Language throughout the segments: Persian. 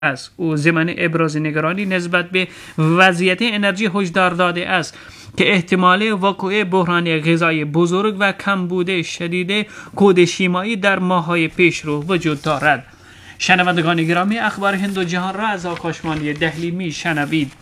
است. او ضمن ابراز نگرانی نسبت به وضعیت انرژی هشدار داده است که احتمال وقوع بحران غذایی بزرگ و کمبود شدید کود شیمیایی در ماه‌های پیشرو وجود دارد. شنوندگان گرامی، اخبار هند و جهان را از آکاشوانی دهلی میشنوید.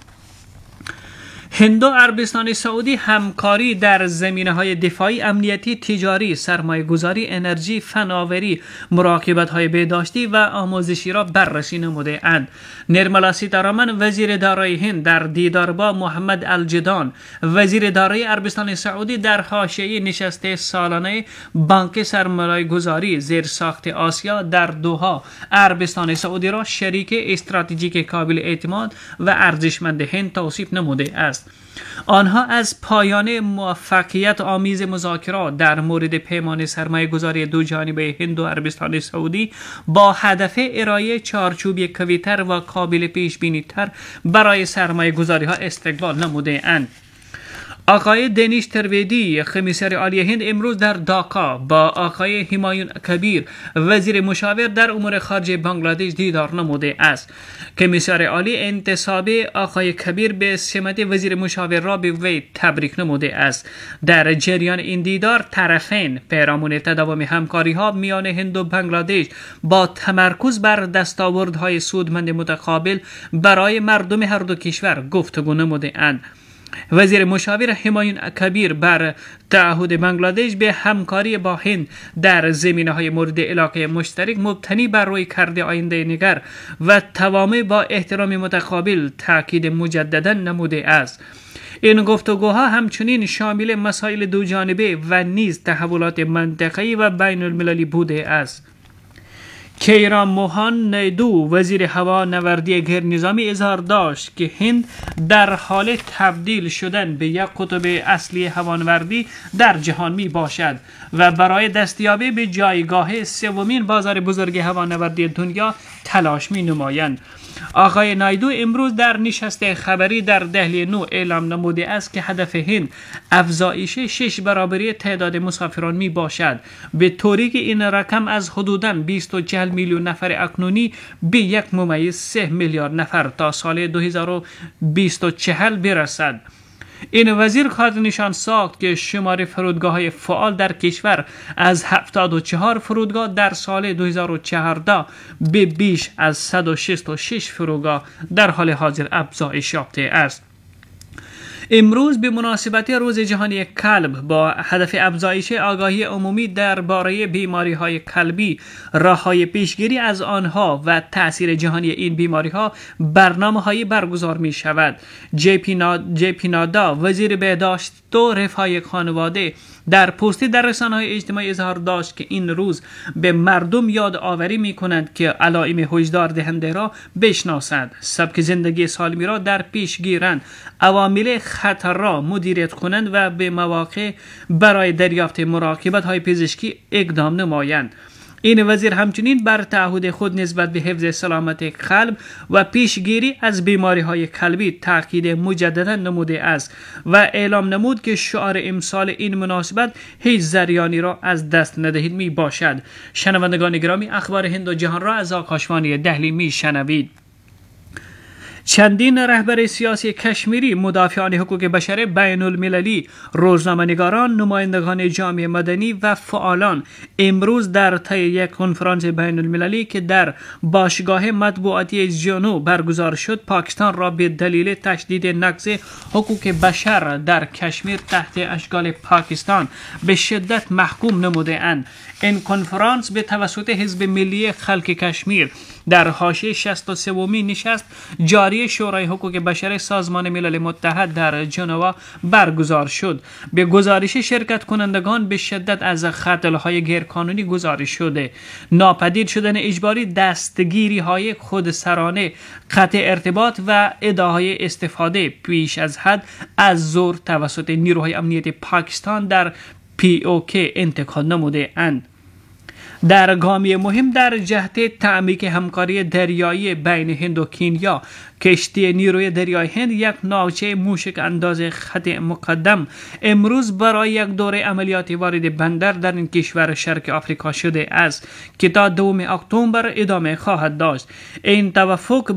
هند و عربستان سعودی همکاری در زمینه‌های دفاعی، امنیتی، تجاری، سرمایه‌گذاری، انرژی، فناوری، مراقبت‌های بهداشتی و آموزشی را بررسی نموده‌اند. نرملا سیتارامن وزیر دارایی هند در دیدار با محمد الجدان وزیر دارایی عربستان سعودی در حاشیه نشست سالانه بانک سرمایه‌گذاری زیرساخت آسیا در دوحه عربستان سعودی را شریک استراتژیک قابل اعتماد و ارزشمند هند توصیف نموده است. آنها از پایان موفقیت آمیز مذاکرات در مورد پیمان سرمایه‌گذاری دو جانبه هند و عربستان سعودی با هدف ارائه چارچوبی قوی‌تر و قابل پیش بینی تر برای سرمایه‌گذاری‌ها استقبال نموده‌اند. آقای دنیش ترویدی کمیسر عالی هند امروز در داکا با آقای همایون کبیر وزیر مشاور در امور خارجه بنگلادش دیدار نموده است. کمیسر عالی انتصاب آقای کبیر به سمت وزیر مشاور را به وی تبریک نموده است. در جریان این دیدار طرفین پیرامون تداوم همکاری‌ها میان هند و بنگلادش با تمرکز بر دستاوردهای سودمند متقابل برای مردم هر دو کشور گفتگو نموده‌اند. وزیر مشاور همایون کبیر بر تعهد بنگلادش به همکاری با هند در زمینه‌های مورد علاقه مشترک مبتنی بر روی کرده آینده نگر و توامه با احترام متقابل تاکید مجددا نموده است. این گفتگوها همچنین شامل مسائل دو جانبه و نیز تحولات منطقه‌ای و بین المللی بوده است. کیرا موهان نیدو وزیر هوا نوردی غیر نظامی اظهار داشت که هند در حال تبدیل شدن به یک قطب اصلی هوانوردی در جهان می باشد و برای دستیابی به جایگاه سومین بازار بزرگ هوانوردی دنیا تلاش می نمایند. آقای نایدو امروز در نشست خبری در دهلی نو اعلام نموده است که هدف هند افزایش 6 برابری تعداد مسافران می باشد، به طوری که این رقم از حدوداً 240 میلیون نفر اکنونی به 1.3 میلیارد نفر تا سال 2040 برسد. این وزیر خاطر نشان ساخت که شمار فرودگاه‌های فعال در کشور از 74 فرودگاه در سال 2014 به بیش از 166 فرودگاه در حال حاضر افزایش یافته است. امروز به مناسبت روز جهانی کلب با هدف افزایش آگاهی عمومی درباره بیماری‌های قلبی، راه‌های پیشگیری از آنها و تأثیر جهانی این بیماری‌ها برنامه‌هایی برگزار می‌شود. جی پی نادا وزیر بهداشت و رفاه خانواده در پستی در رسانه‌های اجتماعی اظهار داشت که این روز به مردم یادآوری می‌کنند که علائم هشدار دهنده را بشناسند، سبک زندگی سالمی را در پیش گیرند، عوامل خطر را مدیریت کنند و به مواقع برای دریافت مراقبت‌های پزشکی اقدام نمایند. این وزیر همچنین بر تعهد خود نسبت به حفظ سلامت قلب و پیشگیری از بیماری‌های قلبی تاکید مجددا نموده است و اعلام نمود که شعار امسال این مناسبت هیچ زریانی را از دست ندهید می باشد. شنوندگان گرامی، اخبار هند و جهان را از آکاشوانی دهلی می شنوید. چندین رهبر سیاسی کشمیری، مدافعان حقوق بشر بین المللی، روزنامه‌نگاران، نمایندگان جامعه مدنی و فعالان امروز در طی یک کنفرانس بین المللی که در باشگاه مطبوعاتی جنوب برگزار شد، پاکستان را به دلیل تشدید نقض حقوق بشر در کشمیر تحت اشکال پاکستان به شدت محکوم نموده‌اند. این کنفرانس به توسط حزب ملی خلق کشمیر در حاشیه 63مین نشست جاری شورای حقوق بشر سازمان ملل متحد در ژنو برگزار شد. به گزارش شرکت کنندگان به شدت از قتل‌های غیرقانونی گزارش شده، ناپدید شدن اجباری، دستگیری‌های خودسرانه، قطع ارتباط و ادعاهای استفاده بیش از حد از زور توسط نیروهای امنیتی پاکستان در POK انتقاد نموده اند. در گامی مهم در جهت تعمیق همکاری دریایی بین هند و کنیا، کشتی نیروی دریای هند یک ناوچه موشک انداز خط مقدم امروز برای یک دوره عملیاتی وارد بندر در این کشور شرق آفریقا شده است که تا 2 اکتبر ادامه خواهد داشت. این توافق